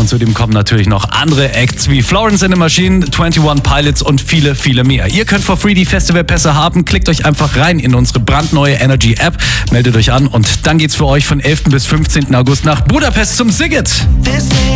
Und zudem kommen natürlich noch andere Acts wie Florence and the Machine, 21 Pilots und viele, viele mehr. Ihr könnt for free die Festivalpässe haben. Klickt euch einfach rein in unsere brandneue Energy App, meldet euch an und dann geht's für euch von 11. bis 15. August nach Budapest zum Szigget.